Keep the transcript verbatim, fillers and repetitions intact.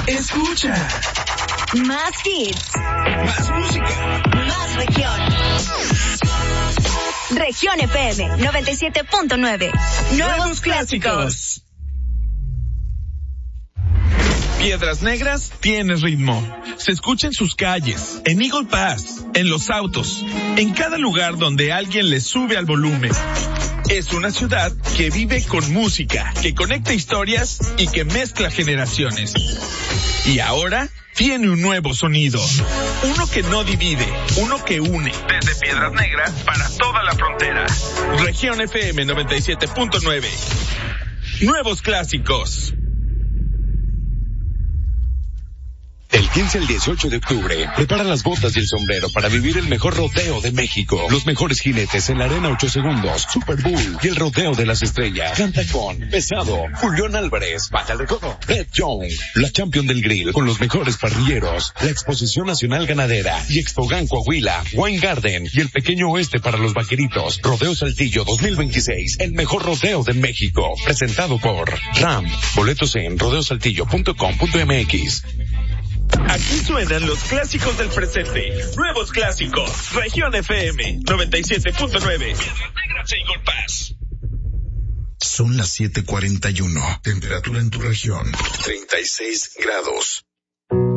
Escucha. Más hits. Más música. Más región. Región F M noventa y siete punto nueve. Nuevos, Nuevos clásicos. clásicos. Piedras Negras tiene ritmo. Se escucha en sus calles, en Eagle Pass, en los autos, en cada lugar donde alguien le sube al volumen. Es una ciudad que vive con música, que conecta historias y que mezcla generaciones. Y ahora tiene un nuevo sonido. Uno que no divide, uno que une. Desde Piedras Negras para toda la frontera. Región F M noventa y siete punto nueve. Nuevos clásicos. Del quince al dieciocho de octubre, prepara las botas y el sombrero para vivir el mejor rodeo de México. Los mejores jinetes en la arena ocho segundos, Super Bull y el rodeo de las estrellas. Canta con Pesado, Julián Álvarez, Baja el Recodo, Red Young, la Champion del Grill con los mejores parrilleros, la Exposición Nacional Ganadera y Expogan Coahuila, Wine Garden y el Pequeño Oeste para los vaqueritos. Rodeo Saltillo dos mil veintiséis, el mejor rodeo de México. Presentado por RAM. Boletos en rodeo saltillo punto com punto m x. Aquí suenan los clásicos del presente. Nuevos clásicos. Región F M noventa y siete punto nueve. Son las siete cuarenta y uno. Temperatura en tu región treinta y seis grados.